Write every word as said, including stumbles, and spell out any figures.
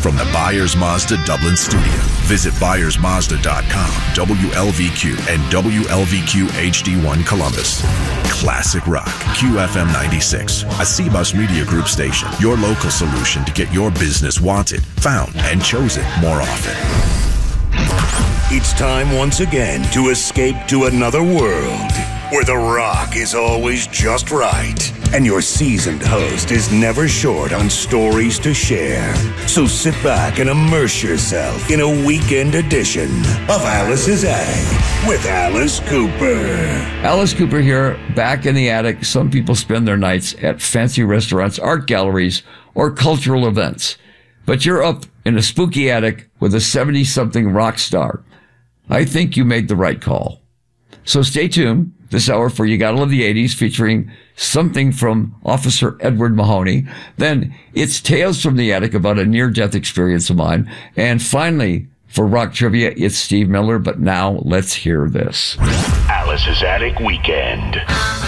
from the Byers Mazda Dublin studio. Visit Byers Mazda dot com, W L V Q, and W L V Q H D one Columbus. Classic Rock, Q F M ninety-six, a C-Bus Media Group station. Your local solution to get your business wanted, found, and chosen more often. It's time once again to escape to another world where the rock is always just right and your seasoned host is never short on stories to share. So sit back and immerse yourself in a weekend edition of Alice's Attic with Alice Cooper. Alice Cooper here, back in the attic. Some people spend their nights at fancy restaurants, art galleries, or cultural events. But you're up in a spooky attic with a seventy-something rock star. I think you made the right call. So stay tuned this hour for You Gotta Love the eighties, featuring something from Officer Edward Mahoney. Then it's Tales from the Attic about a near-death experience of mine. And finally, for rock trivia, it's Steve Miller. But now let's hear this. Alice's Attic Weekend.